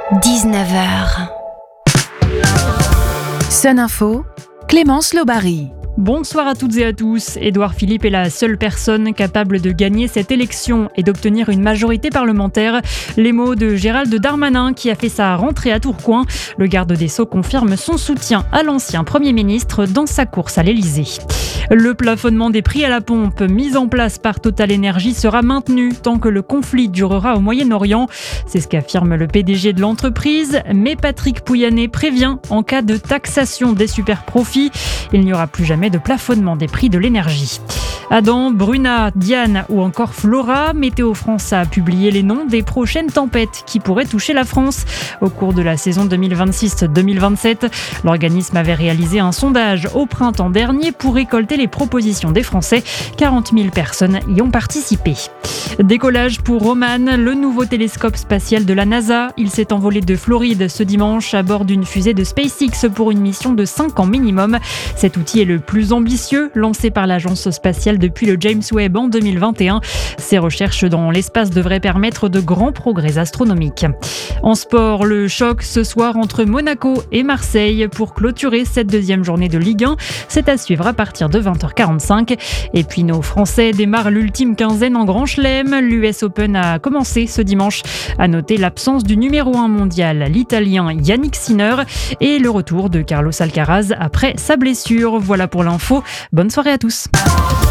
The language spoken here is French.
19h. Sun Info, Clémence Lobary. Bonsoir à toutes et à tous. Édouard Philippe est la seule personne capable de gagner cette élection et d'obtenir une majorité parlementaire. Les mots de Gérald Darmanin qui a fait sa rentrée à Tourcoing. Le garde des Sceaux confirme son soutien à l'ancien Premier ministre dans sa course à l'Elysée. Le plafonnement des prix à la pompe mis en place par Total Energy sera maintenu tant que le conflit durera au Moyen-Orient. C'est ce qu'affirme le PDG de l'entreprise. Mais Patrick Pouyanné prévient en cas de taxation des super-profits, il n'y aura plus jamais de plafonnement des prix de l'énergie. Adam, Bruna, Diane ou encore Flora, Météo France a publié les noms des prochaines tempêtes qui pourraient toucher la France au cours de la saison 2026-2027. L'organisme avait réalisé un sondage au printemps dernier pour récolter les propositions des Français. 40 000 personnes y ont participé. Décollage pour Roman, le nouveau télescope spatial de la NASA. Il s'est envolé de Floride ce dimanche à bord d'une fusée de SpaceX pour une mission de 5 ans minimum. Cet outil est le plus ambitieux lancé par l'agence spatiale depuis le James Webb en 2021. Ces recherches dans l'espace devraient permettre de grands progrès astronomiques. En sport, le choc ce soir entre Monaco et Marseille pour clôturer cette deuxième journée de Ligue 1. C'est à suivre à partir de 20h45. Et puis nos Français démarrent l'ultime quinzaine en Grand Chelem. L'US Open a commencé ce dimanche. À noter l'absence du numéro 1 mondial, l'Italien Yannick Sinner, et le retour de Carlos Alcaraz après sa blessure. Voilà pour l'info. Bonne soirée à tous.